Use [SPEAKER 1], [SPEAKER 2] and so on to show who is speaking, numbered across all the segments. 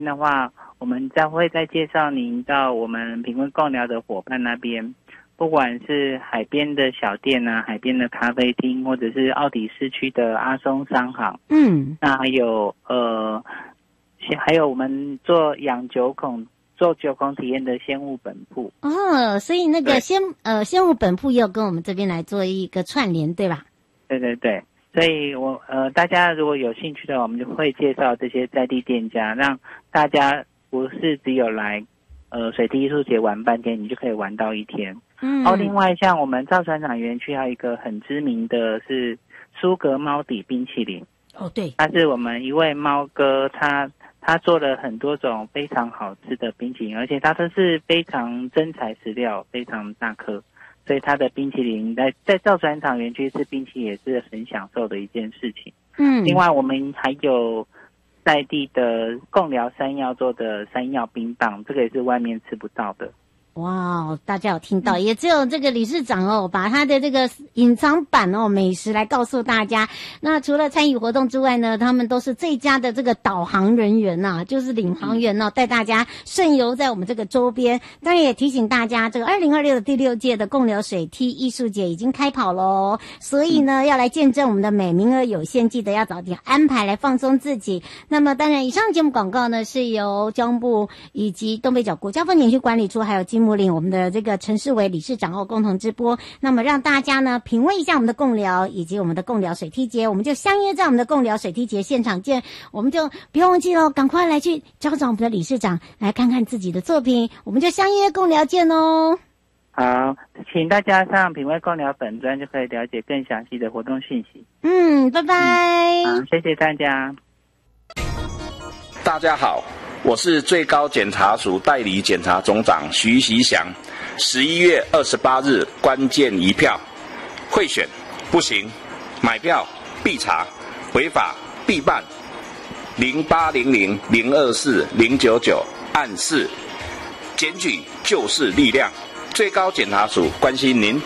[SPEAKER 1] 的话，我们会再介绍您到我们品味贡寮的伙伴那边，不管是海边的小店啊，海边的咖啡厅，或者是奥体市区的阿松商行，那还有我们做酒孔体验的仙雾本铺
[SPEAKER 2] 哦，所以那个仙雾本铺也有跟我们这边来做一个串联，对吧？
[SPEAKER 1] 对对对。所以大家如果有兴趣的话，我们就会介绍这些在地店家，让大家不是只有来水地艺术节玩半天，你就可以玩到一天。另外像我们造船厂园区还有一个很知名的是苏格猫底冰淇淋。
[SPEAKER 2] 对，
[SPEAKER 1] 他是我们一位猫哥，他做了很多种非常好吃的冰淇淋，而且他都是非常真材实料，非常大颗。所以它的冰淇淋在造船厂园区吃冰淇淋也是很享受的一件事情。另外我们还有在地的贡寮山药做的山药冰棒，这个也是外面吃不到的。
[SPEAKER 2] 哇，大家有听到，也只有这个理事长把他的这个隐藏版美食来告诉大家。那除了参与活动之外呢，他们都是最佳的这个导航人员就是领航员带大家顺游在我们这个周边。当然也提醒大家，这个2026的第6届的贡寮水梯艺术节已经开跑咯，所以呢要来见证我们的美，名额有限，记得要早点安排来放松自己。那么当然以上节目广告呢是由交通部以及东北角国家风景区管理处还有金木岭我们的这个陈世伟理事长共同直播，那么让大家呢品味一下我们的贡寮以及我们的贡寮水梯节，我们就相约在我们的贡寮水梯节现场见。我们就不要忘记了，赶快来去找我们的理事长来看看自己的作品，我们就相约贡寮见哦。
[SPEAKER 1] 好，请大家上品味贡寮本专就可以了解更详细的活动讯息。
[SPEAKER 2] 拜拜。
[SPEAKER 1] 好，谢谢大家。
[SPEAKER 3] 大家好，我是最高检察署代理检察总长徐习祥。11月28日关键一票，贿选不行，买票必查，违法必办。0800-024-099按4，检举就是力量。最高检察署关心您。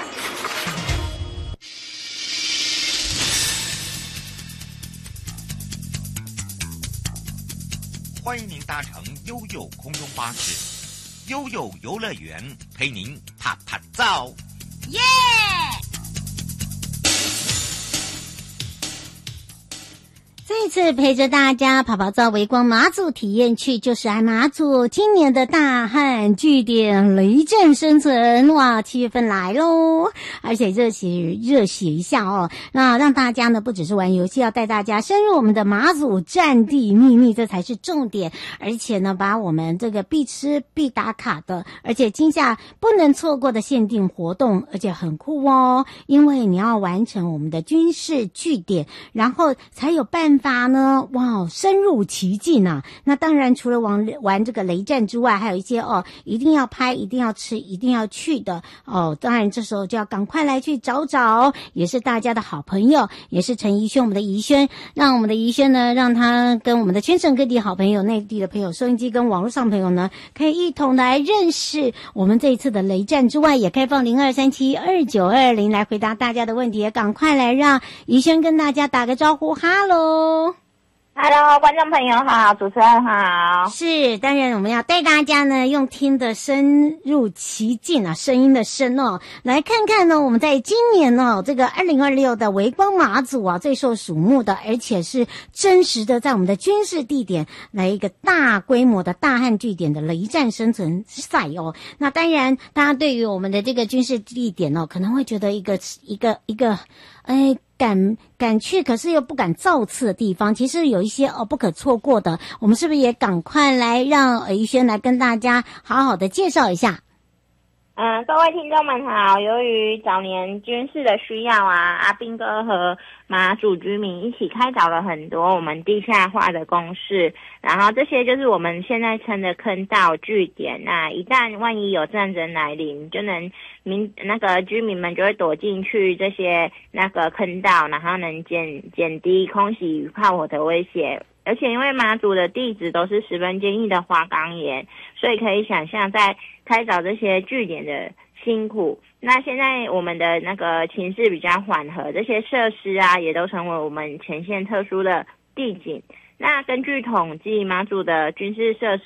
[SPEAKER 4] 欢迎您搭乘悠悠空中巴士，悠悠游乐园陪您啪啪照，
[SPEAKER 2] 耶！再次陪着大家跑跑照微光马祖体验区，就是爱马祖今年的大汉据点雷震生存。哇，7月份来咯，而且热血一下那让大家呢不只是玩游戏，要带大家深入我们的马祖战地秘密，这才是重点。而且呢把我们这个必吃必打卡的，而且今夏不能错过的限定活动，而且很酷因为你要完成我们的军事据点，然后才有办法呢深入其境啊。那当然除了玩这个雷战之外，还有一些一定要拍一定要吃一定要去的当然这时候就要赶快来去找，也是大家的好朋友，也是陈怡轩，我们的怡轩，让我们的怡轩呢让他跟我们的全省各地好朋友，内地的朋友，收音机跟网络上朋友呢可以一同来认识我们这一次的雷战之外，也开放02372920来回答大家的问题，也赶快来让怡轩跟大家打个招呼。哈喽
[SPEAKER 5] Hello， 观众朋友好，主持人好。
[SPEAKER 2] 是，当然我们要带大家呢用听的深入其境声音的深来看看呢我们在今年这个2026的微光马祖最受瞩目的，而且是真实的在我们的军事地点来一个大规模的大汉据点的雷战生存赛那当然大家对于我们的这个军事地点可能会觉得一个敢去可是又不敢造次的地方，其实有一些不可错过的，我们是不是也赶快来让怡轩来跟大家好好的介绍一下？
[SPEAKER 5] 各位听众们好，由于早年军事的需要阿兵哥和马祖居民一起开凿了很多我们地下化的工事，然后这些就是我们现在称的坑道据点。那一旦万一有战争来临，就能居民们就会躲进去这些坑道，然后能减低空袭与炮火的威胁。而且因为马祖的地质都是十分坚硬的花岗岩，所以可以想象在开凿这些据点的辛苦。那现在我们的情势比较缓和，这些设施也都成为我们前线特殊的地景。 那根据统计，马祖的军事设